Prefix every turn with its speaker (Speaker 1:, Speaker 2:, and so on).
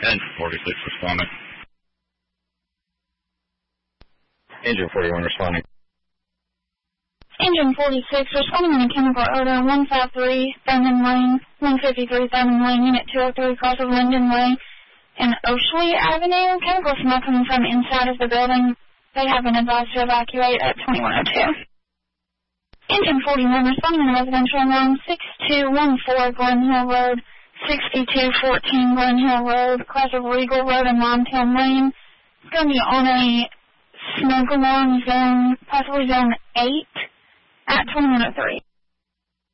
Speaker 1: 10, 46 responding.
Speaker 2: Engine 41 responding.
Speaker 3: Engine 46 responding on a chemical odor 153 Thurman Lane, 153 Thurman Lane, Unit 203, cross of Linden Way and Oshley Avenue. Chemical smell coming from inside of the building. They have been advised to evacuate at 2102. Engine 41 responding on a residential line 6214 Glen Hill Road, 6214 Glen Hill Road, cross of Regal Road and Longtail Lane. It's going to be on a smoke alarm zone, possibly zone 8 at 2103.